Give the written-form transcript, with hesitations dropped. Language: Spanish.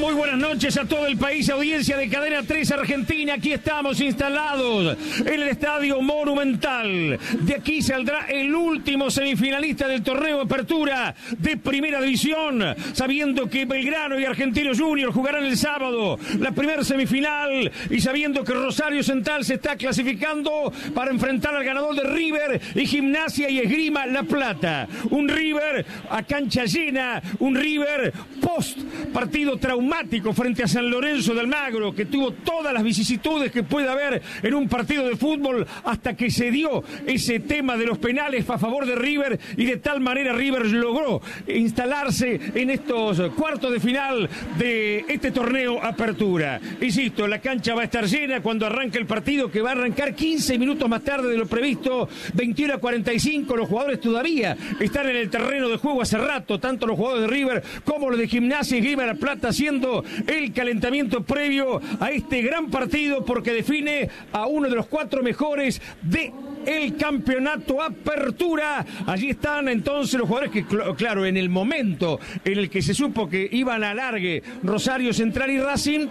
Muy buenas noches a todo el país, audiencia de Cadena 3 Argentina. Aquí estamos instalados en el Estadio Monumental. De aquí saldrá el último semifinalista del torneo de apertura de Primera División, sabiendo que Belgrano y Argentinos Juniors jugarán el sábado la primera semifinal y sabiendo que Rosario Central se está clasificando para enfrentar al ganador de River y Gimnasia y Esgrima La Plata. Un River a cancha llena, un River post partido traumático frente a San Lorenzo de Almagro, que tuvo todas las vicisitudes que puede haber en un partido de fútbol hasta que se dio ese tema de los penales a favor de River, y de tal manera River logró instalarse en estos cuartos de final de este torneo apertura. Insisto, la cancha va a estar llena cuando arranque el partido, que va a arrancar 15 minutos más tarde de lo previsto, 21:45. Los jugadores todavía están en el terreno de juego hace rato, tanto los jugadores de River como los de Gimnasia y Esgrima La Plata, haciendo el calentamiento previo a este gran partido, porque define a uno de los 4 mejores de el campeonato apertura. Allí están entonces los jugadores que, claro, en el momento en el que se supo que iban a largue Rosario Central y Racing,